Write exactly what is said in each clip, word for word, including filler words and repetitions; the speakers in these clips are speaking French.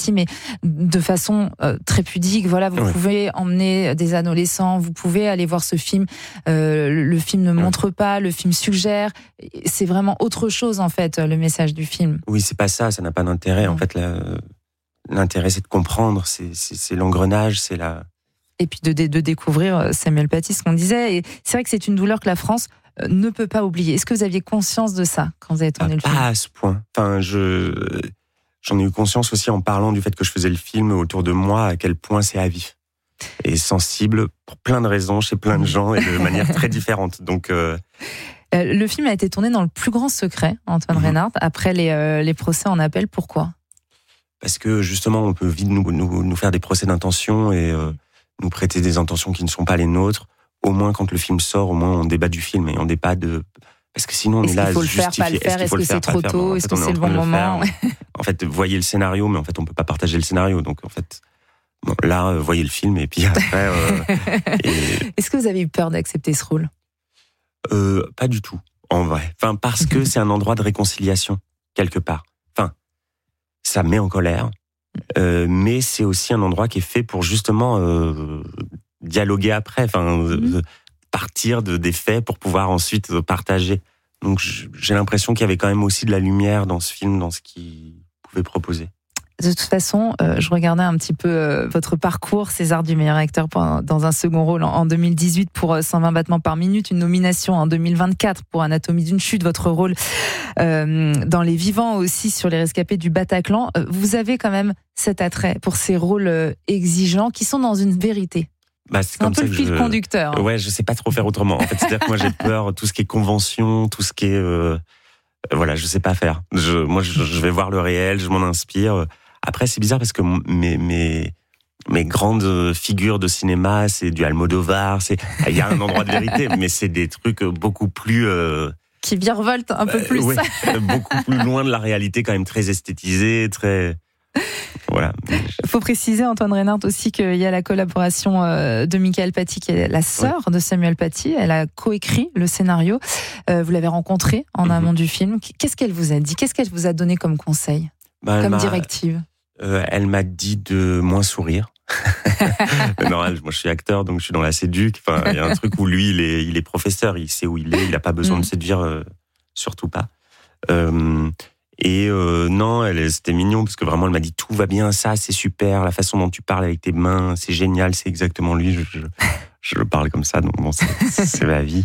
Paty, mais de façon euh, très pudique. Voilà, vous oui. pouvez emmener des adolescents, vous pouvez aller voir ce film. Euh, le, le film ne oui. montre pas, le film suggère. C'est vraiment autre chose, en fait, le message du film. Oui, c'est pas ça, ça n'a pas d'intérêt. Oui. En fait, la, l'intérêt, c'est de comprendre, c'est, c'est, c'est l'engrenage, c'est la... Et puis de, de découvrir Samuel Paty, ce qu'on disait. Et c'est vrai que c'est une douleur que la France ne peut pas oublier. Est-ce que vous aviez conscience de ça quand vous avez tourné ah, le film ? Pas à ce point. Enfin, je, j'en ai eu conscience aussi en parlant du fait que je faisais le film autour de moi, à quel point c'est à vif et sensible pour plein de raisons, chez plein de gens et de manière très différente. Donc, euh... Euh, le film a été tourné dans le plus grand secret, Antoine mmh. Reynard, après les, euh, les procès en appel. Pourquoi ? Parce que justement, on peut vite nous, nous, nous faire des procès d'intention et euh, nous prêter des intentions qui ne sont pas les nôtres. Au moins, quand le film sort, au moins, on débat du film et on débat de... Parce que sinon, on est, est là à justifier. Est-ce qu'il faut le faire, pas le faire ? Est-ce que c'est trop tôt ? Est-ce que c'est le bon moment ? En fait, voyez le scénario, mais en fait, on peut pas partager le scénario. Donc, en fait, bon, là, euh, voyez le film et puis après... Euh, et... Est-ce que vous avez eu peur d'accepter ce rôle ? euh, Pas du tout, en vrai. Enfin, parce que c'est un endroit de réconciliation, quelque part. Enfin, ça met en colère, euh, mais c'est aussi un endroit qui est fait pour justement... Euh, dialoguer après, enfin mmh. partir de des faits pour pouvoir ensuite partager. Donc j'ai l'impression qu'il y avait quand même aussi de la lumière dans ce film, dans ce qu'il pouvait proposer. De toute façon, euh, je regardais un petit peu euh, votre parcours, César du meilleur acteur pour un, dans un second rôle en, en deux mille dix-huit pour euh, cent vingt battements par minute, une nomination en deux mille vingt-quatre pour Anatomie d'une chute, votre rôle euh, dans Les Vivants aussi sur les rescapés du Bataclan. Euh, vous avez quand même cet attrait pour ces rôles euh, exigeants qui sont dans une vérité. Bah, c'est, c'est comme un peu ça le fil je... conducteur. Hein. Ouais, je sais pas trop faire autrement. En fait, c'est-à-dire que moi j'ai peur, tout ce qui est convention, tout ce qui est, euh, voilà, je sais pas faire. Je, moi, je, je vais voir le réel, je m'en inspire. Après, c'est bizarre parce que mes mes mes grandes figures de cinéma, c'est du Almodovar, c'est, il y a un endroit de vérité, mais c'est des trucs beaucoup plus euh, qui virevoltent un peu plus. Euh, ouais, beaucoup plus loin de la réalité, quand même très esthétisée, très. Voilà. Il faut préciser, Antoine Reynard, aussi qu'il y a la collaboration de Michael Paty, qui est la sœur oui. de Samuel Paty. Elle a coécrit le scénario. Vous l'avez rencontrée en mm-hmm. amont du film. Qu'est-ce qu'elle vous a dit ? Qu'est-ce qu'elle vous a donné comme conseil, bah, comme directive ? euh, Elle m'a dit de moins sourire. non, moi je suis acteur, donc je suis dans la séduque. Enfin, il y a un truc où lui, il est, il est professeur, il sait où il est, il n'a pas besoin mm. de séduire, euh, surtout pas. Euh, Et euh, non, elle, c'était mignon parce que vraiment elle m'a dit tout va bien, ça c'est super, la façon dont tu parles avec tes mains, c'est génial, c'est exactement lui. Je, je, je parle comme ça, donc bon, c'est, c'est ma vie.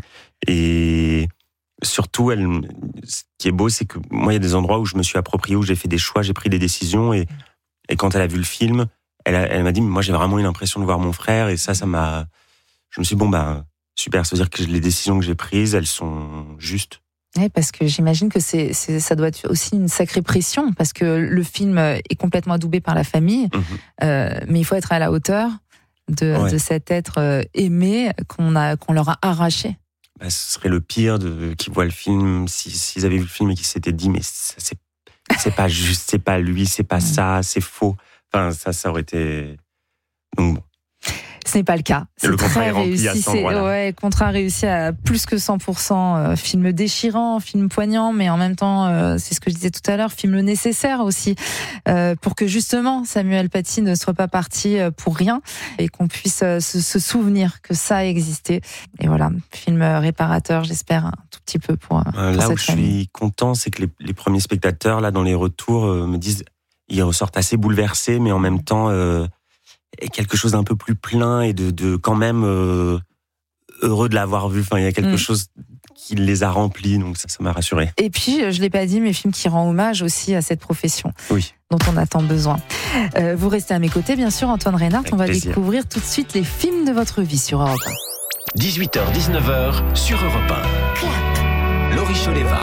Et surtout, elle, ce qui est beau, c'est que moi il y a des endroits où je me suis approprié, où j'ai fait des choix, j'ai pris des décisions, et, et quand elle a vu le film, elle, a, elle m'a dit, moi j'ai vraiment eu l'impression de voir mon frère, et ça, ça m'a, je me suis dit, bon ben super, ça veut dire que les décisions que j'ai prises, elles sont justes. Oui, parce que j'imagine que c'est, c'est, ça doit être aussi une sacrée pression, parce que le film est complètement adoubé par la famille, mmh. euh, mais il faut être à la hauteur de, ouais. de cet être aimé qu'on, a, qu'on leur a arraché. Bah, ce serait le pire de, qu'ils voient le film, si, s'ils avaient vu le film et qu'ils s'étaient dit, mais ça, c'est, c'est pas juste, c'est pas lui, c'est pas mmh. ça, c'est faux. Enfin, ça, ça aurait été... Donc bon. Ce n'est pas le cas. C'est le contrat est rempli à cet endroit-là. Ouais, contrat réussi à plus que cent pour cent. Euh, film déchirant, film poignant, mais en même temps, euh, c'est ce que je disais tout à l'heure, film nécessaire aussi, euh, pour que justement Samuel Paty ne soit pas parti pour rien et qu'on puisse euh, se, se souvenir que ça a existé. Et voilà, film réparateur, j'espère, un tout petit peu pour, pour euh, là cette où je famille. suis content, c'est que les, les premiers spectateurs, là, dans les retours, euh, me disent, ils ressortent assez bouleversés, mais en même temps... Euh, et quelque chose d'un peu plus plein et de, de quand même euh, heureux de l'avoir vu. Enfin, il y a quelque mmh. chose qui les a remplis, donc ça, ça m'a rassuré. Et puis, je l'ai pas dit, mais film qui rend hommage aussi à cette profession oui. dont on a tant besoin. Euh, vous restez à mes côtés, bien sûr, Antoine Reynard. Avec on va plaisir. Découvrir tout de suite les films de votre vie sur Europe un. dix-huit heures dix-neuf heures sur Europe un. Clap. Laurie Choleva.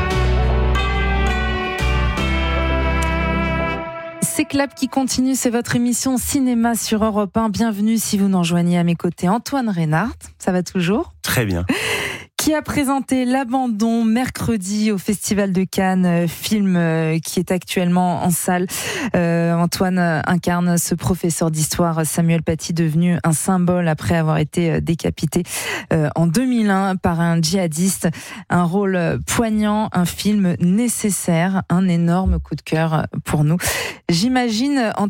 C'est Clap qui continue, c'est votre émission Cinéma sur Europe un. Bienvenue si vous nous rejoignez à mes côtés. Antoine Reynard, ça va toujours ? Très bien. Qui a présenté L'Abandon mercredi au Festival de Cannes, film qui est actuellement en salle. Euh, Antoine incarne ce professeur d'histoire, Samuel Paty, devenu un symbole après avoir été décapité euh, en deux mille un par un djihadiste. Un rôle poignant, un film nécessaire, un énorme coup de cœur pour nous. J'imagine, Antoine,